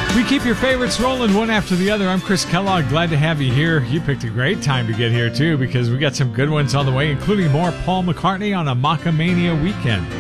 We keep your favorites rolling one after the other. I'm Chris Kellogg. Glad to have you here. You picked a great time to get here, too, because we got some good ones on the way, including more Paul McCartney on a Macamania weekend.